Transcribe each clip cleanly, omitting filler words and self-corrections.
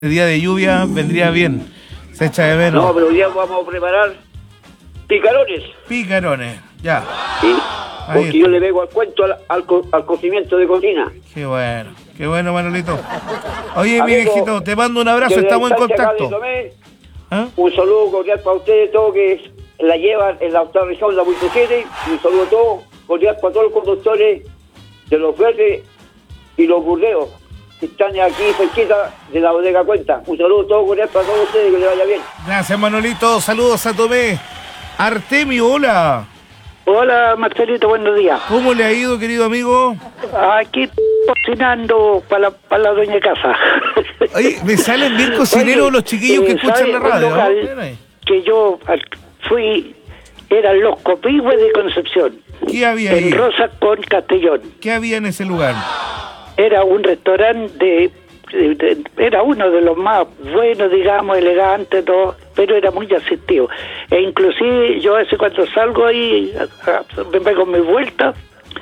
El día de lluvia vendría bien. Se echa de menos. No, pero hoy día vamos a preparar picarones. Picarones, ya. Sí, Ahí porque está. yo le pego al cuento al cocimiento de cocina. Qué bueno, Manolito. Oye, mi Amigo, viejito, te mando un abrazo, desde estamos en la instancia acá de contacto. Tomé, ¿Ah? un saludo cordial para ustedes, todos que la llevan en la octava región, la 7, y un saludo a todos, cordial para todos los conductores de los verdes y los burdeos que están aquí cerquita de la bodega Cuenta. Un saludo todo cordial para todos ustedes, que les vaya bien. Gracias, Manolito. Saludos a Tomé. Artemio, hola. Hola Marcelito, buenos días. ¿Cómo le ha ido, querido amigo? Aquí cocinando para la dueña de casa. Oye, me salen bien cocineros Oye, los chiquillos que escuchan ¿sabe la un radio, ¿no? local Miren ahí. que yo fui, eran los Copihue de Concepción, ¿Qué había ahí? en Rosa con Castellón. ¿Qué había en ese lugar? Era un restaurante era uno de los más buenos, digamos, elegantes, todo, pero era muy asistido. E inclusive yo a veces cuando salgo ahí, me pego mi vuelta,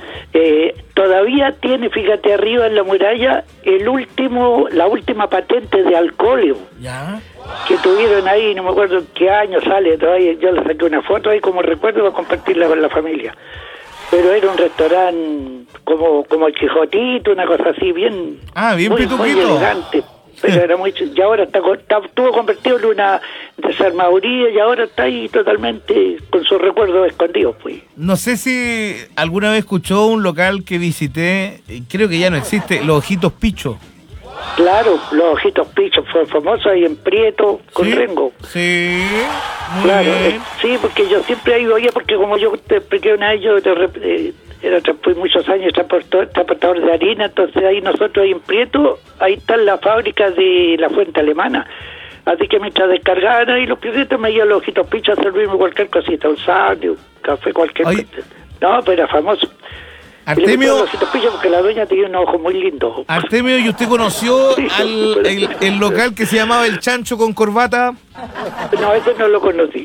todavía tiene, fíjate, arriba en la muralla, la última patente de alcoholio ¿Ya? que tuvieron ahí, no me acuerdo en qué año sale todavía, yo le saqué una foto ahí como recuerdo para compartirla con la familia. Pero era un restaurante como el Quijotito, una cosa así, bien... Ah, bien muy pituquito. elegante, pero era muy... Y ahora estuvo convertido en una desarmaduría y ahora está ahí totalmente con sus recuerdos escondidos, pues. No sé si alguna vez escuchó un local que visité, creo que ya no existe, Los Ojitos Picho. Claro, los Ojitos Pichos fue famoso ahí en Prieto, con ¿Sí? Rengo. Sí, muy Claro, bien. sí, porque yo siempre he ido allá, porque como yo te expliqué una vez, yo fui muchos años transportador de harina, entonces ahí nosotros ahí en Prieto, ahí está la fábrica de la Fuente Alemana. Así que mientras descargaban ahí los piecitos, me iban los Ojitos Pichos a servirme cualquier cosita, un sándwich, un café, cualquier Oye. cosa. No, pero era famoso. Y le Artemio, gustan los Ojitos Pichos porque la dueña tenía unos ojos muy lindos. Artemio, ¿y usted conoció el local que se llamaba El Chancho con Corbata? No, ese no lo conocí.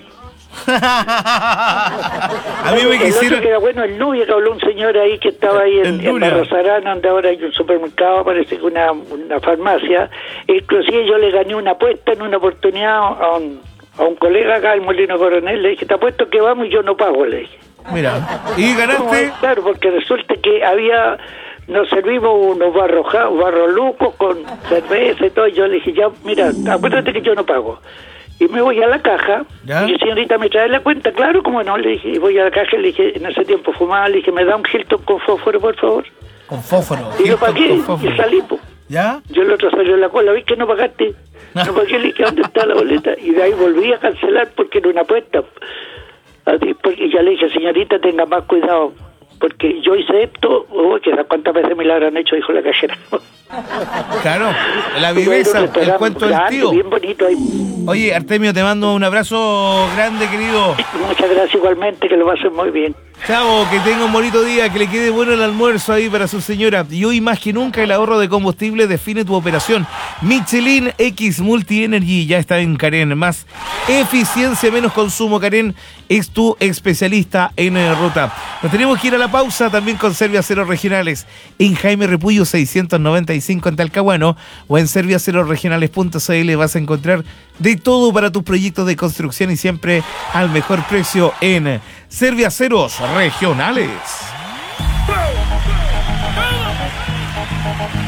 A mí me El otro quisieron... que era bueno, el Nubia, que habló un señor ahí que estaba ahí El en Nubia. Barros Arana, donde ahora hay un supermercado, parece que una farmacia. Inclusive yo le gané una apuesta en una oportunidad a un colega acá, el Molino Coronel, le dije, te apuesto que vamos y yo no pago, le dije. Mira, ¿y ganaste? Claro, porque resulta que nos servimos unos barros lucos con cerveza y todo, y yo le dije, ya, mira, acuérdate que yo no pago. Y me voy a la caja, ¿Ya? y señorita, ¿me trae la cuenta? Claro, como no, le dije, y voy a la caja, le dije, en ese tiempo fumaba, le dije, ¿me da un Hilton con fósforo, por favor? Con fósforo. Y lo Hilton pagué, con fósforo. y salí, po. ¿Ya? Yo el otro salió en la cola, ¿vi que no pagaste? No pagué, le dije, ¿dónde está la boleta? Y de ahí volví a cancelar porque era una apuesta. Así, porque ya le dije, señorita, tenga más cuidado, porque yo hice esto, que cuántas veces me lo habrán hecho, dijo la cajera. Claro, la viveza, el cuento del tío. Bien bonito ahí. Oye, Artemio, te mando un abrazo grande, querido. Muchas gracias igualmente, que lo pasen muy bien. Chavo, que tenga un bonito día, que le quede bueno el almuerzo ahí para su señora. Y hoy más que nunca el ahorro de combustible define tu operación. Michelin X Multi Energy ya está en Carén. Más eficiencia, menos consumo. Carén es tu especialista en ruta. Nos tenemos que ir a la pausa también con Serviaceros Regionales en Jaime Repullo 695 en Talcahuano o en serviacerosregionales.cl. Vas a encontrar de todo para tus proyectos de construcción y siempre al mejor precio en Serviaceros Regionales.